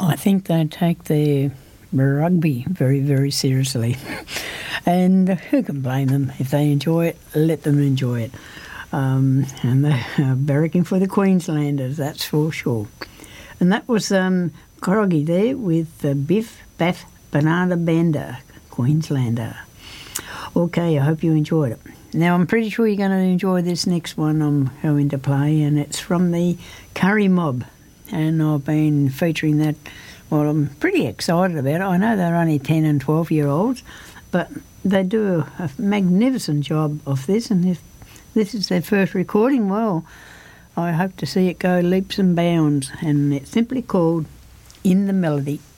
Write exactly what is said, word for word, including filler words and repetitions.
I think they take their rugby very, very seriously. And who can blame them? If they enjoy it, let them enjoy it. Um, and they're barracking for the Queenslanders, that's for sure. And that was um, Coroggy there with uh, Biff Baff Banana Bender, Queenslander. Okay, I hope you enjoyed it. Now, I'm pretty sure you're going to enjoy this next one I'm going to play, and it's from the Curry Mob. And I've been featuring that, well, I'm pretty excited about it. I know they're only ten and twelve-year-olds, but they do a, a magnificent job of this, and if this is their first recording, well, I hope to see it go leaps and bounds, and it's simply called In the Melody.